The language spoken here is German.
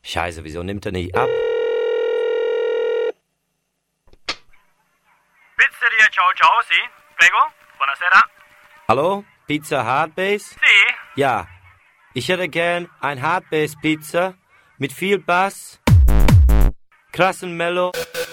Scheiße, wieso nimmt er nicht ab? Pizzeria Ciao Ciao, sì? Prego, buonasera. Hallo? Pizza Hardbase? Sì? Ja. Ich hätte gern ein Hardbase Pizza mit viel Bass, krassen Mellow